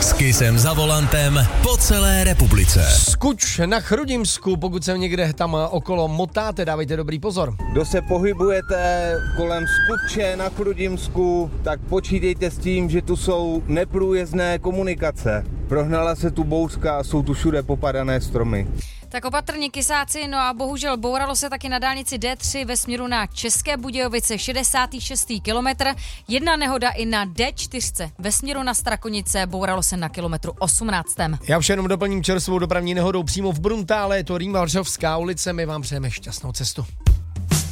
S Kissem za volantem po celé republice. Skuč na Chrudimsku, pokud se někde tam okolo motáte, dávejte dobrý pozor. Kdo se pohybujete kolem Skuče na Chrudimsku, tak počítejte s tím, že tu jsou neprůjezdné komunikace. Prohnala se tu bouřka a jsou tu všude popadané stromy. Tak opatrně kysáci, no a bohužel bouralo se taky na dálnici D3 ve směru na České Budějovice 66. kilometr. Jedna nehoda i na D4 ve směru na Strakonice, bouralo se na kilometru 18. Já už jenom doplním čerstvou dopravní nehodou přímo v Bruntále, je to Rýmařovská ulice, my vám přejeme šťastnou cestu.